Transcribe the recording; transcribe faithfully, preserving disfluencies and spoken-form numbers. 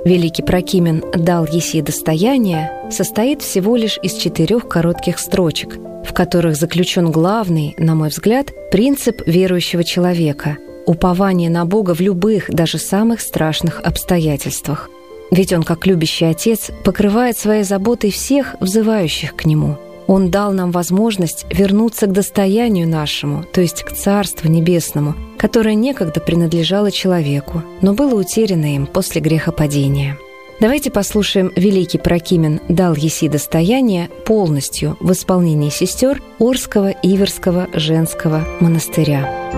Великий Прокимен «Дал еси достояние» состоит всего лишь из четырех коротких строчек, в которых заключен главный, на мой взгляд, принцип верующего человека – упование на Бога в любых, даже самых страшных обстоятельствах. Ведь Он, как любящий Отец, покрывает своей заботой всех, взывающих к Нему. Он дал нам возможность вернуться к достоянию нашему, то есть к Царству Небесному, которое некогда принадлежало человеку, но было утеряно им после грехопадения. Давайте послушаем «Великий Прокимен «Дал еси достояние» полностью в исполнении сестер Орского Иверского женского монастыря.